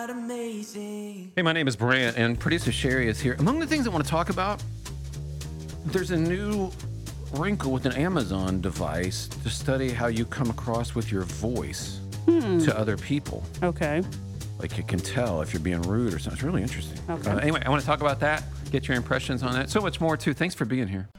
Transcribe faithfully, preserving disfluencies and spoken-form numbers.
not amazing. Hey, my name is Brant, and producer Sherry is here. Among the things I want to talk about, there's a new wrinkle with an Amazon device to study how you come across with your voice Hmm. to other people. Okay. Like it can tell if you're being rude or something. It's really interesting. Okay. Uh, anyway, I want to talk about that, get your impressions on that. So much more, too. Thanks for being here.